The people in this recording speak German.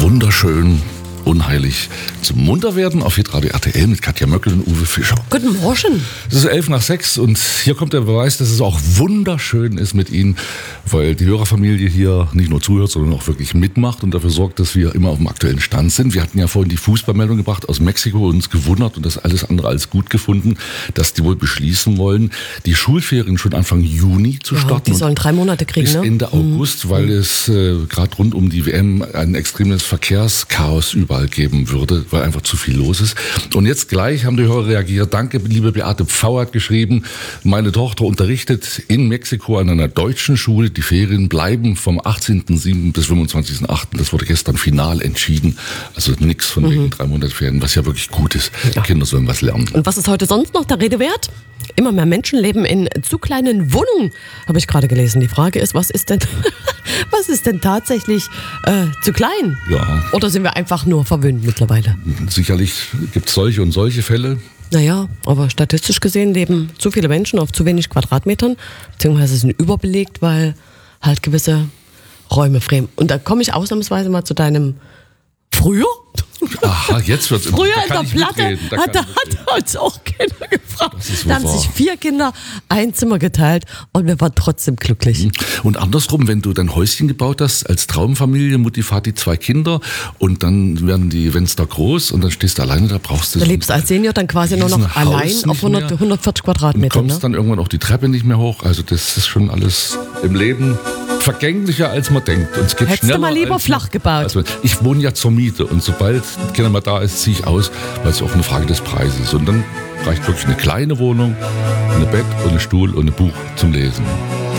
wunderschön, unheilig zum Munterwerden auf Hitradio RTL mit Katja Möckel und Uwe Fischer. Guten Morgen. Es ist 5:11 und hier kommt der Beweis, dass es auch wunderschön ist mit Ihnen, weil die Hörerfamilie hier nicht nur zuhört, sondern auch wirklich mitmacht und dafür sorgt, dass wir immer auf dem aktuellen Stand sind. Wir hatten ja vorhin die Fußballmeldung gebracht aus Mexiko und uns gewundert und das alles andere als gut gefunden, dass die wohl beschließen wollen, die Schulferien schon Anfang Juni zu starten. Die sollen 3 Monate kriegen, bis ne? Ende August, weil es gerade rund um die WM ein extremes Verkehrschaos überall geben würde, weil einfach zu viel los ist. Und jetzt gleich haben die Hörer reagiert. Danke, liebe Beate Pfau hat geschrieben, meine Tochter unterrichtet in Mexiko an einer deutschen Schule. Die Ferien bleiben vom 18.07. bis 25.08. Das wurde gestern final entschieden. Also nichts von wegen 3 Monate Ferien, was ja wirklich gut ist. Die Kinder sollen was lernen. Und was ist heute sonst noch der Rede wert? Immer mehr Menschen leben in zu kleinen Wohnungen, habe ich gerade gelesen. Die Frage ist, was ist denn tatsächlich zu klein? Ja. Oder sind wir einfach nur verwöhnt mittlerweile? Sicherlich gibt es solche und solche Fälle. Naja, aber statistisch gesehen leben zu viele Menschen auf zu wenig Quadratmetern, beziehungsweise sind überbelegt, weil halt gewisse Räume fremd. Und da komme ich ausnahmsweise mal zu deinem früher? Aha, jetzt wird's Früher in der Platte hat uns auch Kinder gefragt. Da haben sich 4 Kinder ein Zimmer geteilt und wir waren trotzdem glücklich. Und andersrum, wenn du dein Häuschen gebaut hast als Traumfamilie, Mutti, Vati, 2 Kinder und dann werden die Fenster groß und dann stehst du alleine, da brauchst du... Da lebst du als Senior dann quasi nur noch allein auf 140 Quadratmetern. Du kommst dann irgendwann auch die Treppe nicht mehr hoch. Also das ist schon alles im Leben vergänglicher, als man denkt. Und es geht hättest schneller, du mal lieber flach gebaut? Ich wohne ja zur Miete und sobald Kinder mal da ist, ziehe ich aus, weil es auch eine Frage des Preises ist. Und dann reicht wirklich eine kleine Wohnung, ein Bett und ein Stuhl und ein Buch zum Lesen.